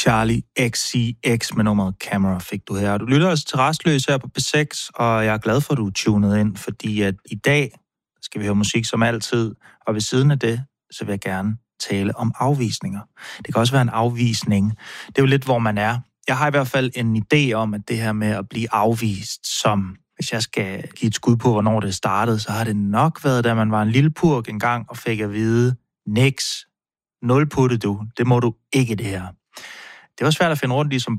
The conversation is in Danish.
Charlie XCX med nummeret Camera fik du her. Du lytter altså til Rastløs her på P6, og jeg er glad for, at du er tunet ind, fordi at i dag skal vi høre musik som altid, og ved siden af det, så vil jeg gerne tale om afvisninger. Det kan også være en afvisning. Det er jo lidt, hvor man er. Jeg har i hvert fald en idé om, at det her med at blive afvist, som hvis jeg skal give et skud på, hvornår det startede, så har det nok været, da man var en lille purk engang og fik at vide, niks, 0 putte du, det må du ikke det her. Det var svært at finde rundt i som